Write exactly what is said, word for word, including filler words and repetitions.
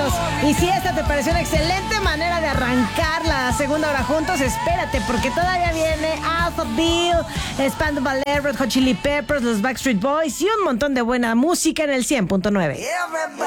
amigos. Y si esta te pareció una excelente manera de arrancar la segunda hora juntos, espérate, porque todavía viene Alphaville, Spandau Ballet, Red Hot Chili Peppers, los Backstreet Boys y un montón de buena música en el cien punto nueve.